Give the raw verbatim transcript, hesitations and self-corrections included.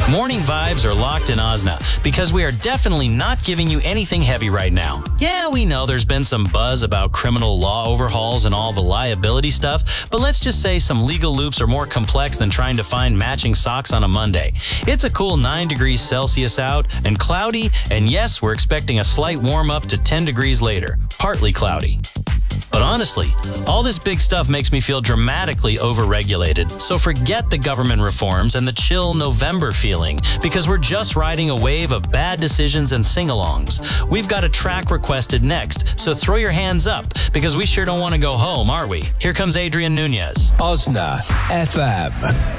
Morning vibes are locked in Osna because we are definitely not giving you anything heavy right now. Yeah, we know there's been some buzz about criminal law overhauls and all the liability stuff, but let's just say some legal loops are more complex than trying to find matching socks on a Monday. It's a cool nine degrees Celsius out and cloudy, and yes, we're expecting a slight warm up to ten degrees later, partly cloudy. But honestly, all this big stuff makes me feel dramatically overregulated. So forget the government reforms and the chill November feeling, because we're just riding a wave of bad decisions and sing-alongs. We've got a track requested next, so throw your hands up, because we sure don't want to go home, are we? Here comes Adrian Nunez. Osna F M.